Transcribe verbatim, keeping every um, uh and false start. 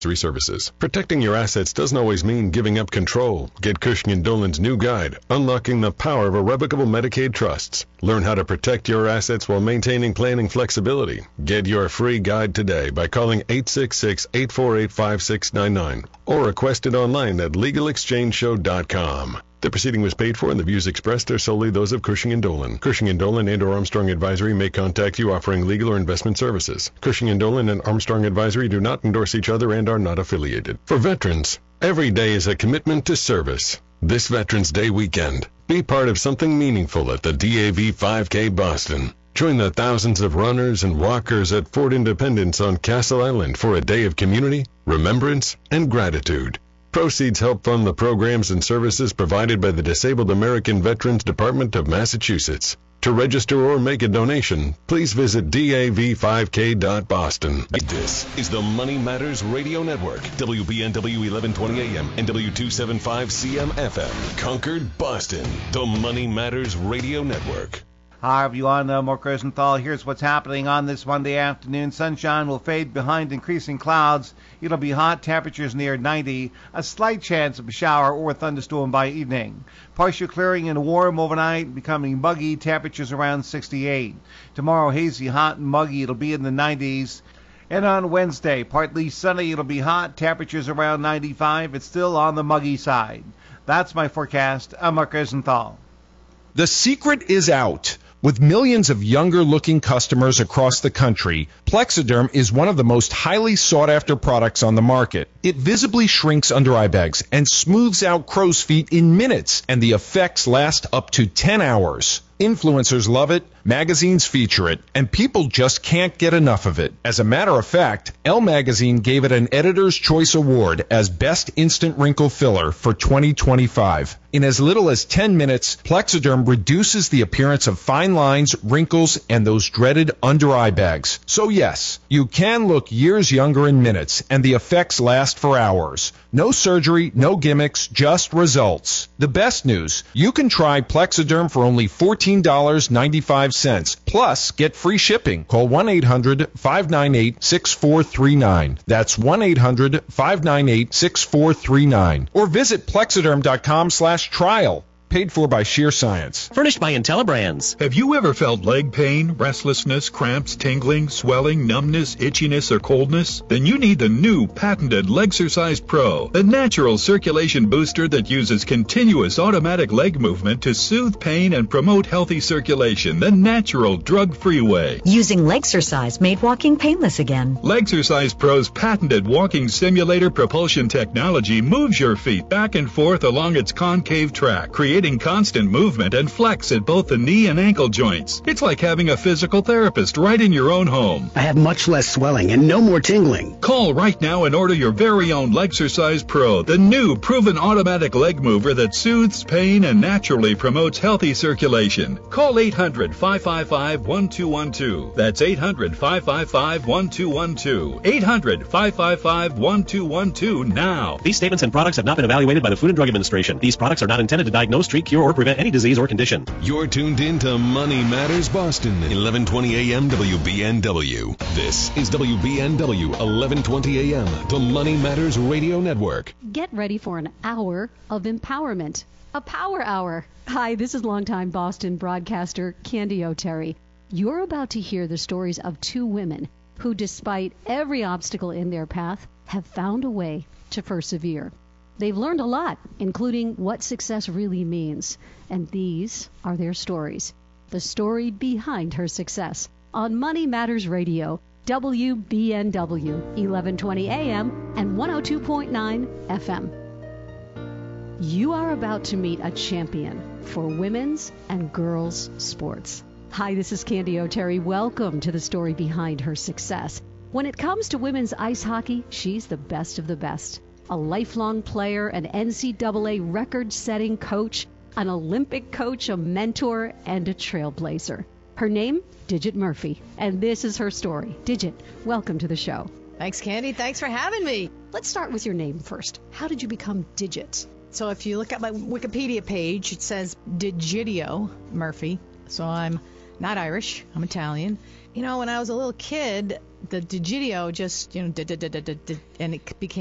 Services. Protecting your assets doesn't always mean giving up control. Get Cushing and Dolan's new guide, Unlocking the Power of Irrevocable Medicaid Trusts. Learn how to protect your assets while maintaining planning flexibility. Get your free guide today by calling eight six six, eight four eight, five six nine nine or request it online at legal exchange show dot com. The proceeding was paid for and the views expressed are solely those of Cushing and Dolan. Cushing and Dolan and or Armstrong Advisory may contact you offering legal or investment services. Cushing and Dolan and Armstrong Advisory do not endorse each other and are not affiliated. For veterans, every day is a commitment to service. This Veterans Day weekend, be part of something meaningful at the D A V five K Boston. Join the thousands of runners and walkers at Fort Independence on Castle Island for a day of community, remembrance, and gratitude. Proceeds help fund the programs and services provided by the Disabled American Veterans Department of Massachusetts. To register or make a donation, please visit D A V five K dot boston. This is the Money Matters Radio Network, W B N W eleven twenty A M and W two seventy-five C M F M. Concord, Boston, the Money Matters Radio Network. Hi everyone, uh, Mark Rosenthal. Here's what's happening on this Monday afternoon. Sunshine will fade behind increasing clouds. It'll be hot, temperatures near ninety. A slight chance of a shower or a thunderstorm by evening. Partial clearing and warm overnight, becoming muggy, temperatures around sixty-eight. Tomorrow, hazy, hot, and muggy. It'll be in the nineties. And on Wednesday, partly sunny. It'll be hot, temperatures around ninety-five. It's still on the muggy side. That's my forecast. I'm Mark Rosenthal. The secret is out. With millions of younger-looking customers across the country, Plexiderm is one of the most highly sought-after products on the market. It visibly shrinks under eye bags and smooths out crow's feet in minutes, and the effects last up to ten hours. Influencers love it, magazines feature it, and people just can't get enough of it. As a matter of fact, Elle Magazine gave it an Editor's Choice Award as Best Instant Wrinkle Filler for twenty twenty-five. In as little as ten minutes, Plexiderm reduces the appearance of fine lines, wrinkles, and those dreaded under-eye bags. So yes, you can look years younger in minutes, and the effects last for hours. No surgery, no gimmicks, just results. The best news, you can try Plexiderm for only fourteen dollars and ninety-five cents. Plus, get free shipping. Call one eight hundred, five nine eight, six four three nine. That's one eight hundred, five nine eight, six four three nine. Or visit plexiderm.com slash trial. Paid for by Sheer Science. Furnished by IntelliBrands. Have you ever felt leg pain, restlessness, cramps, tingling, swelling, numbness, itchiness, or coldness? Then you need the new patented Legsercise Pro, the natural circulation booster that uses continuous automatic leg movement to soothe pain and promote healthy circulation the natural, drug-free way. Using Legsercise made walking painless again. Legsercise Pro's patented walking simulator propulsion technology moves your feet back and forth along its concave track, creating constant movement and flex at both the knee and ankle joints. It's like having a physical therapist right in your own home. I have much less swelling and no more tingling. Call right now and order your very own Legsercise Pro, the new proven automatic leg mover that soothes pain and naturally promotes healthy circulation. Call eight hundred, five five five, one two one two. That's eight hundred, five five five, one two one two. eight hundred, five five five, one two one two now. These statements and products have not been evaluated by the Food and Drug Administration. These products are not intended to diagnose, treat, cure, or prevent any disease or condition. You're tuned in to Money Matters Boston, eleven twenty A M W B N W. This is W B N W, eleven twenty A M, the Money Matters Radio Network. Get ready for an hour of empowerment. A power hour. Hi, this is longtime Boston broadcaster Candy O'Terry. You're about to hear the stories of two women who, despite every obstacle in their path, have found a way to persevere. They've learned a lot, including what success really means. And these are their stories. The story behind her success. On Money Matters Radio, W B N W, eleven twenty A M and one oh two point nine F M. You are about to meet a champion for women's and girls' sports. Hi, this is Candy O'Terry. Welcome to the story behind her success. When it comes to women's ice hockey, she's the best of the best. A lifelong player, an N C double A record-setting coach, an Olympic coach, a mentor, and a trailblazer. Her name, Digit Murphy, and this is her story. Digit, welcome to the show. Thanks, Candy. Thanks for having me. Let's start with your name first. How did you become Digit? So if you look at my Wikipedia page, it says Digitio Murphy. So I'm not Irish. I'm Italian. You know, when I was a little kid, the Digideo just, you know, did, did, did, did, did, and it became